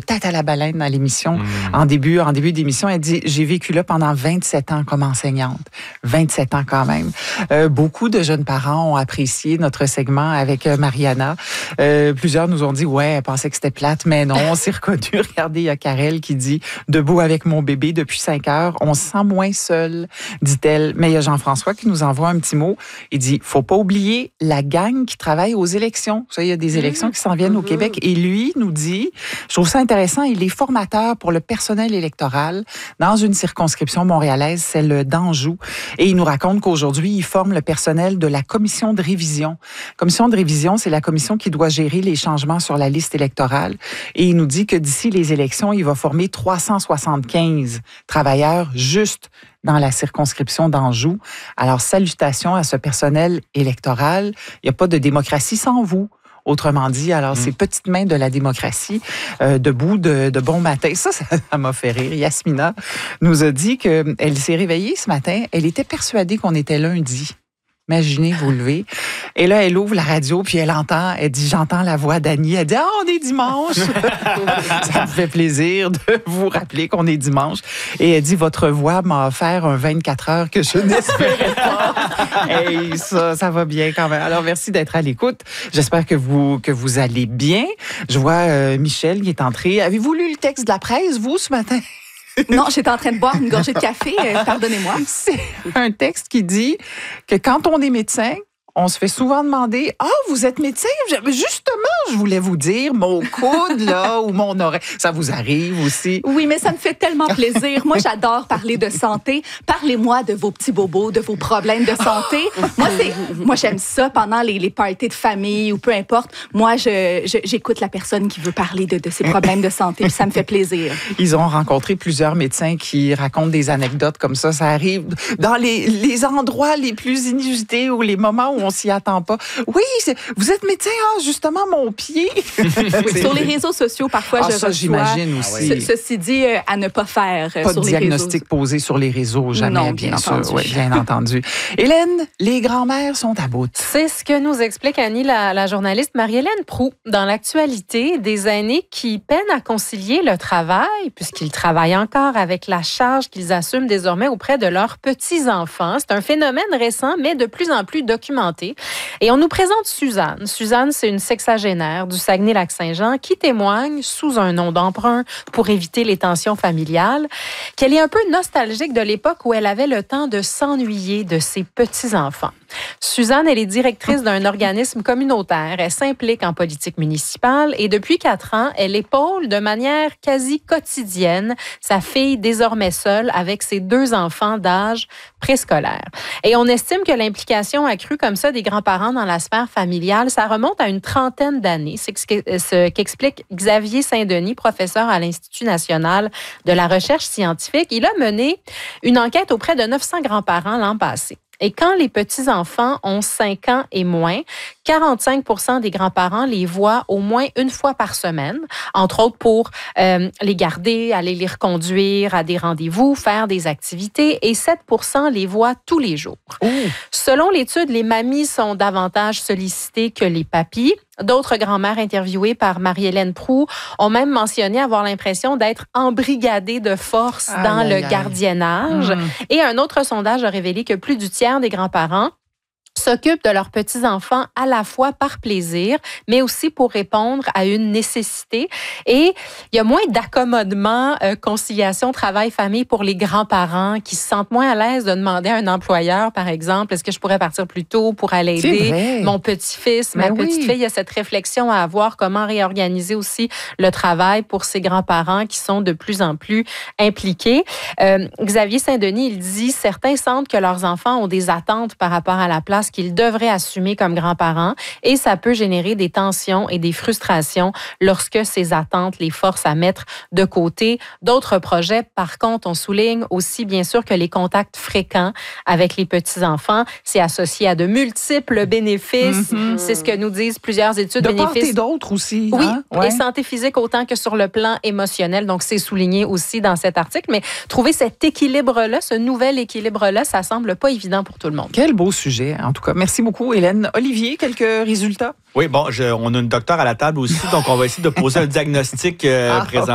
tête à la baleine dans l'émission. En début d'émission, elle dit, j'ai vécu là pendant 27 ans comme enseignante. 27 ans quand même. Beaucoup de jeunes parents ont apprécié notre segment avec Mariana. Plusieurs nous ont dit, ouais, elle pensait que c'était plate, mais non, on s'est reconnus. Regardez, il y a Karel qui dit, debout avec mon bébé depuis 5 heures, on se sent moins seul, dit-elle. Mais il y a Jean-François qui nous envoie un petit mot. Il dit, faut pas oublier la gang qui travaille aux élections. Ça, il y a des élections qui s'en viennent au Québec. Et lui nous dit, je trouve ça intéressant, il est formateur pour le personnel électoral dans une circonscription montréalaise, celle d'Anjou. Et il nous raconte qu'aujourd'hui, il forme le personnel de la commission de révision. Commission de révision, c'est la commission qui doit gérer les changements sur la liste électorale. Et il nous dit que d'ici les élections, il va former 375 travailleurs juste dans la circonscription d'Anjou. Alors, salutations à ce personnel électoral. Il n'y a pas de démocratie sans vous. Autrement dit, alors, ces petites mains de la démocratie, debout de bon matin. Ça m'a fait rire. Yasmina nous a dit qu'elle s'est réveillée ce matin. Elle était persuadée qu'on était lundi. Imaginez, vous levez. Et là, elle ouvre la radio, puis elle dit, j'entends la voix d'Annie. Elle dit, on est dimanche. Ça me fait plaisir de vous rappeler qu'on est dimanche. Et elle dit, votre voix m'a offert un 24 heures que je n'espérais pas. Et ça va bien quand même. Alors, merci d'être à l'écoute. J'espère que vous allez bien. Je vois Michel qui est entré. Avez-vous lu le texte de la presse, vous, ce matin? Non, j'étais en train de boire une gorgée de café, pardonnez-moi. C'est un texte qui dit que quand on est médecin, on se fait souvent demander « Ah, vous êtes médecin? » Justement, je voulais vous dire, mon coude, là, ou mon oreille. Ça vous arrive aussi? Oui, mais ça me fait tellement plaisir. Moi, j'adore parler de santé. Parlez-moi de vos petits bobos, de vos problèmes de santé. Moi, j'aime ça pendant les parties de famille ou peu importe. Moi, j'écoute la personne qui veut parler de ses problèmes de santé, puis ça me fait plaisir. Ils ont rencontré plusieurs médecins qui racontent des anecdotes comme ça. Ça arrive dans les endroits les plus inusités ou les moments où on s'y attend pas. Oui, vous êtes médecin, justement, mon pied. Oui, sur les réseaux sociaux, parfois, je reçois. J'imagine aussi. Ceci dit, à ne pas faire pas sur de les réseaux. diagnostic posé sur les réseaux, jamais, non, bien sûr. Oui, bien entendu. Hélène, les grands-mères sont à bout. C'est ce que nous explique Annie, la journaliste Marie-Hélène Proulx, dans l'actualité, des aînés qui peinent à concilier le travail, puisqu'ils travaillent encore avec la charge qu'ils assument désormais auprès de leurs petits-enfants. C'est un phénomène récent, mais de plus en plus documenté. Et on nous présente Suzanne. Suzanne, c'est une sexagénaire du Saguenay-Lac-Saint-Jean qui témoigne sous un nom d'emprunt pour éviter les tensions familiales, qu'elle est un peu nostalgique de l'époque où elle avait le temps de s'ennuyer de ses petits-enfants. Suzanne, elle est directrice d'un organisme communautaire. Elle s'implique en politique municipale et depuis 4 ans, elle épaule de manière quasi quotidienne sa fille désormais seule avec ses 2 enfants d'âge préscolaire. Et on estime que l'implication accrue comme ça des grands-parents dans la sphère familiale, ça remonte à une trentaine d'années. C'est ce qu'explique Xavier Saint-Denis, professeur à l'Institut national de la recherche scientifique. Il a mené une enquête auprès de 900 grands-parents l'an passé. Et quand les petits-enfants ont 5 ans et moins, 45% des grands-parents les voient au moins une fois par semaine, entre autres pour les garder, aller les reconduire à des rendez-vous, faire des activités, et 7% les voient tous les jours. Ouh. Selon l'étude, les mamies sont davantage sollicitées que les papis. D'autres grand-mères interviewées par Marie-Hélène Proulx ont même mentionné avoir l'impression d'être embrigadées de force dans le gardiennage. Et un autre sondage a révélé que plus du tiers des grands-parents s'occupent de leurs petits-enfants à la fois par plaisir, mais aussi pour répondre à une nécessité. Et il y a moins d'accommodement, conciliation, travail, famille pour les grands-parents qui se sentent moins à l'aise de demander à un employeur, par exemple, est-ce que je pourrais partir plus tôt pour aller aider mon petit-fils, ma petite-fille? Il y a cette réflexion à avoir, comment réorganiser aussi le travail pour ces grands-parents qui sont de plus en plus impliqués. Xavier Saint-Denis, il dit, certains sentent que leurs enfants ont des attentes par rapport à la place qu'ils devraient assumer comme grands-parents et ça peut générer des tensions et des frustrations lorsque ces attentes les forcent à mettre de côté d'autres projets. Par contre, on souligne aussi bien sûr que les contacts fréquents avec les petits-enfants, c'est associé à de multiples bénéfices. C'est ce que nous disent plusieurs études. De bénéfices. part et d'autre aussi. Oui, hein? Et santé physique autant que sur le plan émotionnel. Donc, c'est souligné aussi dans cet article. Mais trouver cet équilibre-là, ce nouvel équilibre-là, ça semble pas évident pour tout le monde. Quel beau sujet, en tout cas. Merci beaucoup, Hélène. Olivier, quelques résultats? Oui, bon, on a une docteure à la table aussi, donc on va essayer de poser un diagnostic présent.